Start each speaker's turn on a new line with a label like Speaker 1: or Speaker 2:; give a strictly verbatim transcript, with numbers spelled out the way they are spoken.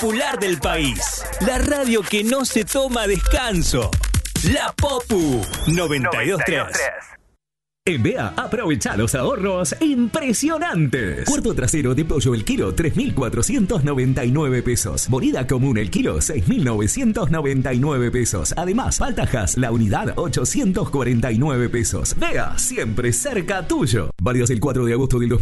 Speaker 1: popular del país. La radio que no se toma descanso. La Popu noventa y dos punto tres.
Speaker 2: En B E A, aprovecha los ahorros impresionantes. Cuarto trasero de pollo el kilo, tres mil cuatrocientos noventa y nueve pesos. Morida común el kilo, seis mil novecientos noventa y nueve pesos. Además, faltajas la unidad, ochocientos cuarenta y nueve pesos. B E A, siempre cerca tuyo. Válidos el cuatro de agosto del dos mil